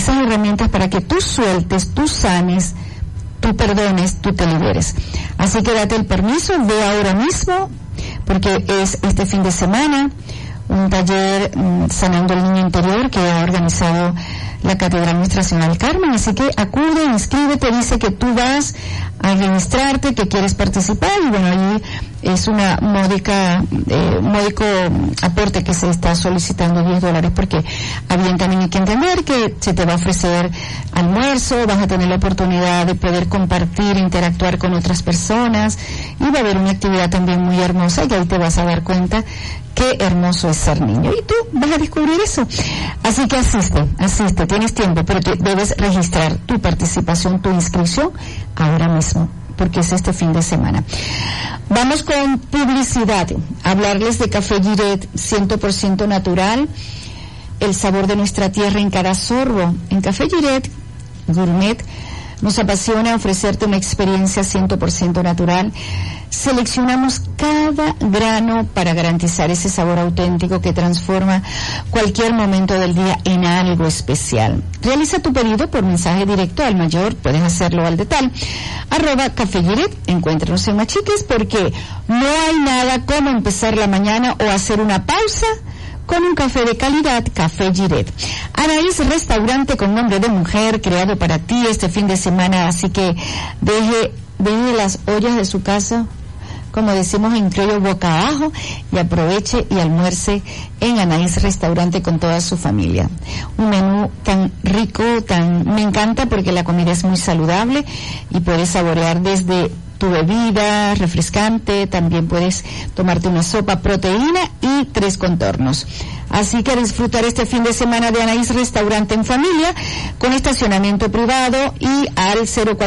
esas herramientas para que tú sueltes, tú sanes, tú perdones, tú te liberes. Así que date el permiso, ve ahora mismo, porque es este fin de semana, un taller Sanando el Niño Interior que ha organizado la Catedral Nuestra Señora del Carmen, así que acude, inscríbete, dice que tú vas a registrarte, que quieres participar, y bueno, allí es una módico aporte que se está solicitando, $10, porque bien también hay que entender que se te va a ofrecer almuerzo, vas a tener la oportunidad de poder compartir, interactuar con otras personas, y va a haber una actividad también muy hermosa, y ahí te vas a dar cuenta qué hermoso es ser niño, y tú vas a descubrir eso. Así que asiste, tienes tiempo, pero debes registrar tu participación, tu inscripción ahora mismo, porque es este fin de semana. Vamos con publicidad, hablarles de Café Giret, 100% natural, el sabor de nuestra tierra en cada sorbo. En Café Giret Gourmet nos apasiona ofrecerte una experiencia 100% natural. Seleccionamos cada grano para garantizar ese sabor auténtico que transforma cualquier momento del día en algo especial. Realiza tu pedido por mensaje directo al mayor, puedes hacerlo al @ Café Giret. Encuéntranos en Machiques, porque no hay nada como empezar la mañana o hacer una pausa con un café de calidad. Café Giret. Anaís, restaurante con nombre de mujer, creado para ti este fin de semana, así que deje las ollas de su casa, como decimos en criollo, boca abajo, y aproveche y almuerce en Anaís Restaurante con toda su familia. Un menú tan rico, me encanta, porque la comida es muy saludable y puedes saborear desde tu bebida refrescante, también puedes tomarte una sopa, proteína y 3 contornos. Así que disfrutar este fin de semana de Anaís Restaurante en familia, con estacionamiento privado, y al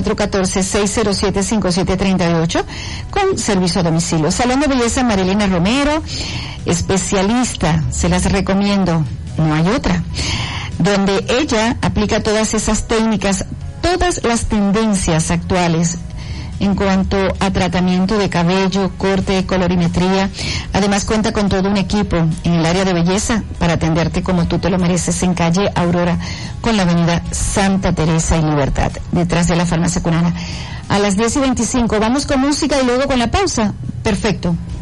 0414-607-5738 con servicio a domicilio. Salón de Belleza Marilena Romero, especialista, se las recomiendo, no hay otra, donde ella aplica todas esas técnicas, todas las tendencias actuales en cuanto a tratamiento de cabello, corte, colorimetría. Además cuenta con todo un equipo en el área de belleza para atenderte como tú te lo mereces, en calle Aurora con la avenida Santa Teresa y Libertad, detrás de la Farmacia Cunana. A las 10:25 vamos con música y luego con la pausa. Perfecto.